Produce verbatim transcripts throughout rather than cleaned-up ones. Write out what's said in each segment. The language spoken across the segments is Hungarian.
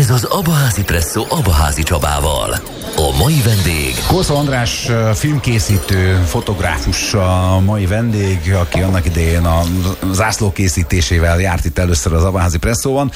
Ez az Abaházi Presszó Abaházi Csabával. A mai vendég... Kósa András filmkészítő, fotográfus a mai vendég, aki annak idején a zászló készítésével járt itt először az Abaházi Presszóban.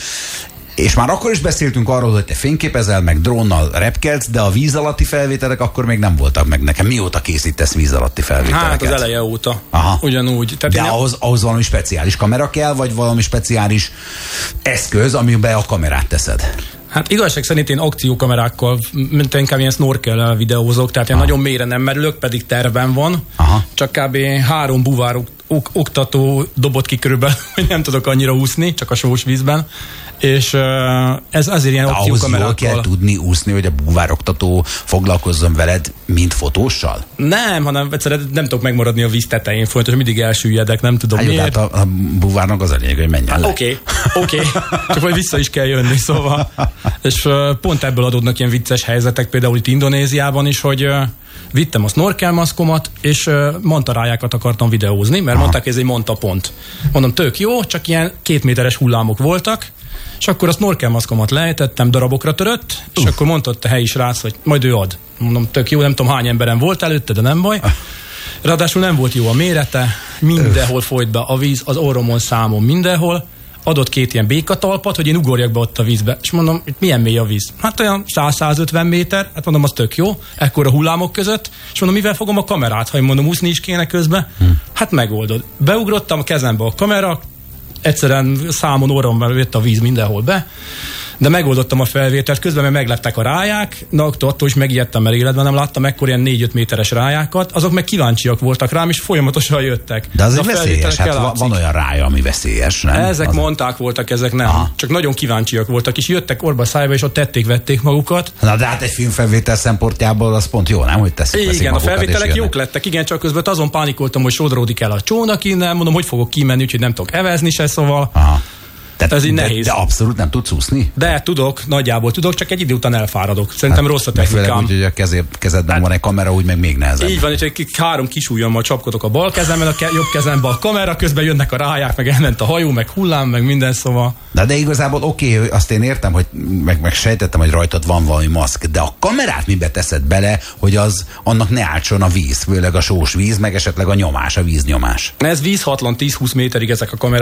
És már akkor is beszéltünk arról, hogy te fényképezel, meg drónnal repkedsz, de a víz alatti felvételek akkor még nem voltak meg nekem. Mióta készítesz víz alatti felvételeket? Hát az eleje óta. Aha. Ugyanúgy. Tehát de nem... ahhoz, ahhoz valami speciális kamera kell, vagy valami speciális eszköz, amiben a kamerát teszed? Hát igazság szerint én akciókamerákkal, mint inkább ilyen snorkel videózok, tehát én Aha. nagyon mélyre nem merülök, pedig tervem van. Aha. Csak kb. három buvár ok- oktató dobott ki körülbelül, hogy nem tudok annyira úszni, csak a sós vízben. És uh, ez azért ilyen akciókamerákkal... Ahhoz jól kell tudni úszni, hogy a búvároktató foglalkozzon veled, mint fotóssal? Nem, hanem egyszerűen nem tudok megmaradni a víz tetején, folyamatosan mindig elsüllyedek, nem tudom hát miért. Hát a, a búvárnak az a lényeg, hogy menjen le. Oké, oké, csak majd vissza is kell jönni, szóval. És uh, pont ebből adódnak ilyen vicces helyzetek, például itt Indonéziában is, hogy uh, vittem a snorkelmaszkomat, és uh, mantarájákat akartam videózni, mert Aha. mondták, ez egy mantapont. Mondom, tök jó, csak ilyen két méteres hullámok voltak, és akkor a snorkelmaszkomat lejtettem, darabokra törött, és uh. akkor mondta a helyi srác, hogy majd ő ad. Mondom, tök jó, nem tudom hány emberem volt előtte, de nem baj. Ráadásul nem volt jó a mérete, mindenhol folyt be a víz, az orromon, számon, mindenhol. Adott két ilyen békatalpat, hogy én ugorjak be ott a vízbe. És mondom, itt milyen mély a víz? Hát olyan száz-százötven méter, hát mondom, az tök jó, ekkora hullámok között, és mondom, mivel fogom a kamerát, ha én mondom, úszni is kéne közben? Hmm. Hát megoldod. Beugrottam a kezembe a kamera, egyszerűen számon orromban jött a víz mindenhol be, de megoldottam a felvételt, közben meg meglettek a ráják, na attól is megijedtem, mert életben nem láttam ekkor ilyen négy-öt méteres rájákat, azok meg kíváncsiak voltak rám, és folyamatosan jöttek. De az egy veszélyes, hát van, van olyan rája, ami veszélyes, nem? Ezek az... mondták voltak, ezek nem. Aha. Csak nagyon kíváncsiak voltak, és jöttek orba szájba, és ott tették, vették magukat. Na de hát egy filmfelvétel szempontjából az pont jó, nem? Hogy teszik, igen, a felvételek jók lettek, igen, csak közben azon pánikoltam, hogy sodródik el a csónak innen, mondom, hogy fogok kimenni, úgyhogy nem tudok evezni se, szóval. Aha. Tehát, ez így de, nehéz. De abszolút nem tudsz úszni? De tudok, nagyjából tudok, csak egy idő után elfáradok. Szerintem hát, rossz a technikám. Úgy, hogy a kezé, kezedben hát, van egy kamera, úgy meg még nehezebb. Így van, és egy három kis ujjammal csapkodok a bal kezemmel, a ke- jobb kezembe a kamera, közben jönnek a ráják, meg elment a hajó, meg hullám, meg minden, szóval. De, de igazából oké, okay, azt én értem, hogy meg, meg sejtettem, hogy rajtad van valami maszk, de a kamerát mibe teszed bele, hogy az annak ne álltson a víz, főleg a sós víz, meg esetleg a nyomás, a víznyomás. Ez vízhatlan tíz-húsz méterig ezek a kamerák.